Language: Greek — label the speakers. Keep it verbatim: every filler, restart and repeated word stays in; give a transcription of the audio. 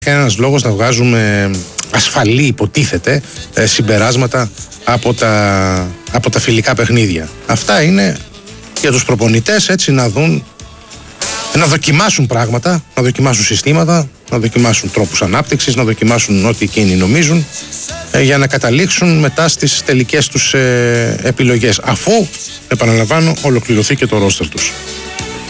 Speaker 1: Κανένας λόγος να βγάζουμε ασφαλή, υποτίθεται, συμπεράσματα από τα, από τα φιλικά παιχνίδια. Αυτά είναι για τους προπονητές, έτσι, να δουν, να δοκιμάσουν πράγματα, να δοκιμάσουν συστήματα, να δοκιμάσουν τρόπους ανάπτυξης, να δοκιμάσουν ό,τι εκείνοι νομίζουν, ε, για να καταλήξουν μετά στις τελικές τους ε, επιλογές, αφού, επαναλαμβάνω, ολοκληρωθεί και το ρόστερ τους.